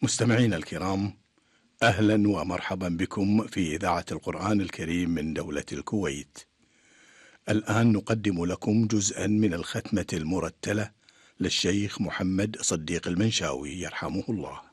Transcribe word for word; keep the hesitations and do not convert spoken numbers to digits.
مستمعينا الكرام، أهلا ومرحبا بكم في إذاعة القرآن الكريم من دولة الكويت. الآن نقدم لكم جزءا من الختمة المرتلة للشيخ محمد صديق المنشاوي يرحمه الله.